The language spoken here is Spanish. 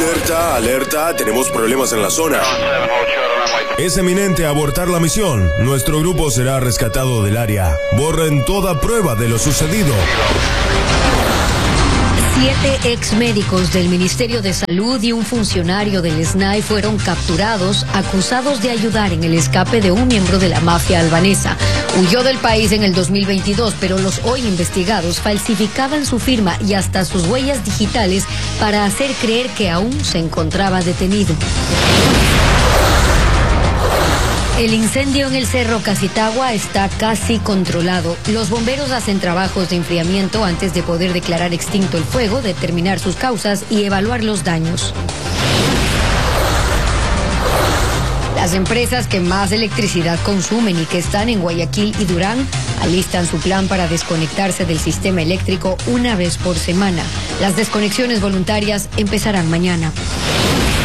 Alerta, alerta, tenemos problemas en la zona. Es eminente abortar la misión. Nuestro grupo será rescatado del área. Borren toda prueba de lo sucedido. 7 exmédicos del Ministerio de Salud y un funcionario del SNAI fueron capturados, acusados de ayudar en el escape de un miembro de la mafia albanesa. Huyó del país en el 2022, pero los hoy investigados falsificaban su firma y hasta sus huellas digitales para hacer creer que aún se encontraba detenido. El incendio en el Cerro Casitagua está casi controlado. Los bomberos hacen trabajos de enfriamiento antes de poder declarar extinto el fuego, determinar sus causas y evaluar los daños. Las empresas que más electricidad consumen y que están en Guayaquil y Durán alistan su plan para desconectarse del sistema eléctrico una vez por semana. Las desconexiones voluntarias empezarán mañana.